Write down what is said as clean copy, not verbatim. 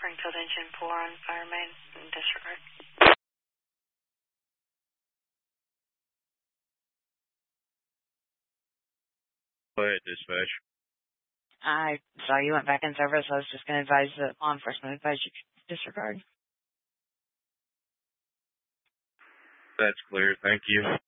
Springfield Engine 4 on fire main disregard. Go ahead, dispatch. I saw you went back in service. I was just going to advise the law enforcement advise you disregard. That's clear. Thank you.